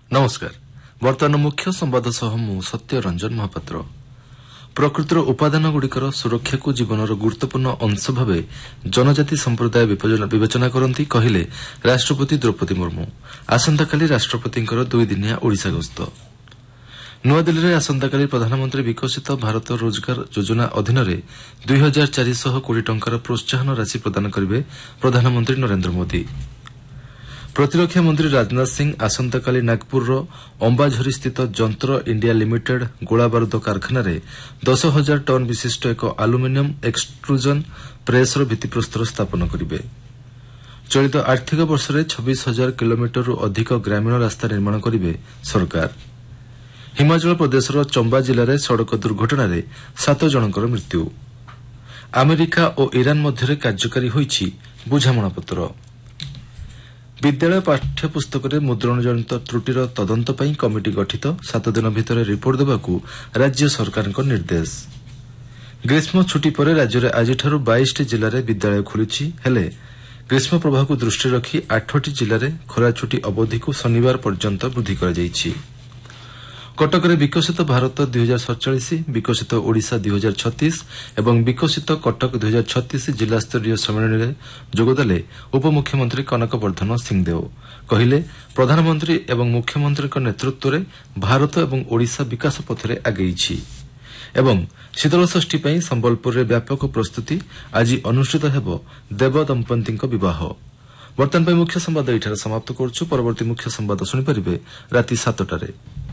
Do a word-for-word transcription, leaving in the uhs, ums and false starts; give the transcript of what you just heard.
नमस्कार वर्तमान मुख्य संवाद सह मु सत्य रंजन महापात्र प्रकृतिर उपादानगुड़िकर सुरक्षा को जीवनर गुरुत्वपूर्ण अंश भाव जनजाति संप्रदाय विवेचना करती कहले राष्ट्रपति द्रौपदी मुर्मू आसंताकाली राष्ट्रपति दुई दिनिया ओडिशा गस्त नुआदिल्ली में आसंताकाली प्रधानमंत्री विकसित भारत रोजगार योजना अधीन दुई हजार चार सौ कोटी टंकार प्रोत्साहन राशि प्रदान करेंगे प्रधानमंत्री नरेंद्र मोदी। प्रतिरक्षा मंत्री राजनाथ सिंह आसंताकाली नागपुर अंबाझरी स्थित जंत्र इंडिया लिमिटेड गोला बारूद कारखाना दस हजार टन विशिष्ट एक आलुमिनियम एक्सट्रूजन प्रेस भित्तिप्रस्तर स्थापन करेंगे। चलित आर्थिक वर्ष में छब्बीस हजार किलोमीटर अधिक ग्रामीण रास्ता निर्माण करेंगे सरकार। हिमाचल प्रदेश चंबा जिले में सड़क दुर्घटना सात जनकर मृत्यु। अमेरिका और ईरान मध्य कार्यकारी होईछि बुझामणापत्र। विद्यालय पाठ्यपुस्तक में मुद्रण जनित त्रुटिर तदंत पई कमिटी गठित सात दिन भितर रिपोर्ट देवाकू राज्य सरकार निर्देश। ग्रीष्म छुट्टी पर राज्य में आज बाईस जिले में विद्यालय खुली हेले ग्रीष्म प्रभाव को दृष्टि रखी आठटी जिले में खरा छुट्टी अवधि को शनिवार पर्यंत वृद्धि कर कटक में विकसित भारत दुई हजार सड़चाश विकसित ओडिशा दुई हजार छत्तीस एवं विकसित कटक दुई हजार छत्तीस जिला स्तरीय सम्मेलन में जोगदेले उपमुख्यमंत्री कनक वर्धन सिंहदेव कहले प्रधानमंत्री एवं मुख्यमंत्री नेतृत्व में भारत एवं ओडिशा विकास पथरे आगेई एवं शीतलषष्ठी पर संबलपुर में व्यापक प्रस्तुति आज अनुष्ठित हेब देव दंपति बह। वर्तमान मुख्य संवाद एठारे समाप्त करुछु। परवर्ती मुख्य संवाद शुणिपारे राति सातटारे।